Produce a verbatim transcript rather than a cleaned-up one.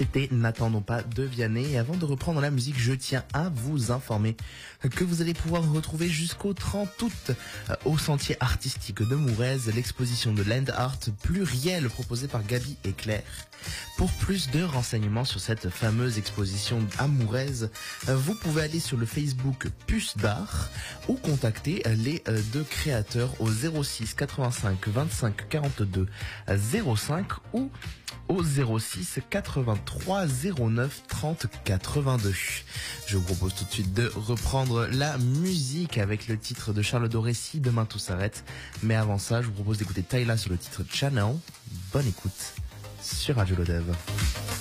C'était N'attendons pas de Vianney. Et avant de reprendre la musique, je tiens à vous informer que vous allez pouvoir retrouver jusqu'au trente août au Sentier artistique de Mourez l'exposition de Land Art pluriel proposée par Gabi et Claire. Pour plus de renseignements sur cette fameuse exposition à Mourez, vous pouvez aller sur le Facebook Puce d'Art ou contacter les deux créateurs au zéro six quatre-vingt-cinq vingt-cinq quarante-deux zéro cinq ou au zéro six quatre-vingt-trois zéro neuf trente quatre-vingt-deux. Je vous propose tout de suite de reprendre la musique avec le titre de Charles Doré, Si demain tout s'arrête. Mais avant ça, je vous propose d'écouter Tyla sur le titre Channel. Bonne écoute sur Radio Lodève.